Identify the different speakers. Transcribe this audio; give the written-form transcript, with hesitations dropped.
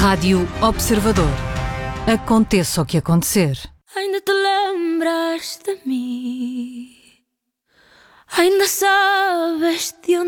Speaker 1: Rádio Observador. Aconteça o que acontecer.
Speaker 2: Ainda te lembras de mim? Ainda sabes de